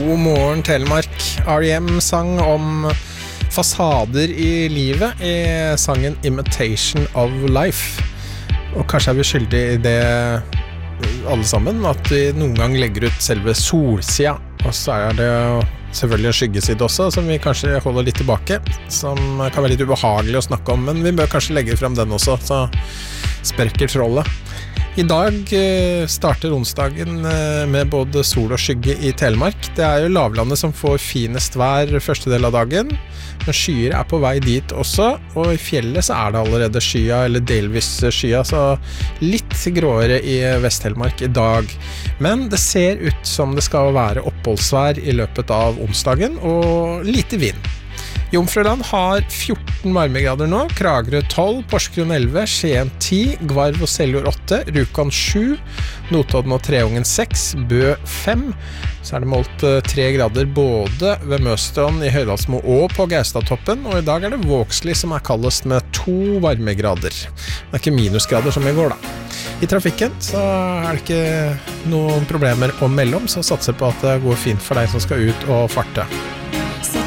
God morgen Telemark. R.E.M. sang om fasader i livet i sangen Imitation of Life. Og kanskje vi skyldig i det alle sammen, at vi noen gang legger ut selve solsida. Og så det selvfølgelig en skyggeside også, som vi kanskje holder litt tilbake, som kan være litt ubehagelig å snakke om, men vi bør kanskje legge frem den også, så sprekker trollet. I dag starter onsdagen med både sol og skygge i Telemark. Det jo lavlandet som får finest vær første del av dagen, men skyer på vei dit også, og i fjellet så det allerede skya, eller delvis skya, så litt gråere i Vest-Telemark i dag. Men det ser ut som det skal være oppholdsvær i løpet av onsdagen, og lite vind. Jomfruland har 14 varmegrader nå, Kragerø 12, Porsgrunn 11, Skien 10, Gvarv og Seljord 8, Rjukan 7, Notodden og Treungen 6, Bø 5. Så det målt 3 grader både ved Møstrand i Høydalsmo og på Gaustatoppen, og i dag det Vågsli som kaldest med 2 varmegrader. Det ikke minusgrader som i går da. I trafikken så det ikke noen problemer å melde om, så satser på at det går fint for deg som skal ut og farte.